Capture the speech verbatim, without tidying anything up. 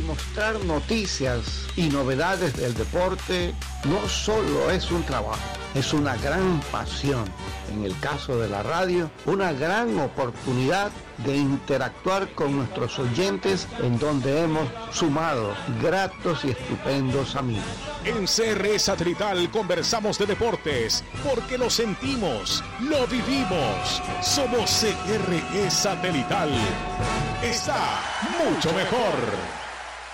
mostrar noticias y novedades del deporte no solo es un trabajo, es una gran pasión. En el caso de la radio, una gran oportunidad de interactuar con nuestros oyentes, en donde hemos sumado gratos y estupendos amigos. En C R E Satelital conversamos de deportes, porque lo sentimos, lo vivimos. Somos C R E Satelital. Está mucho mejor.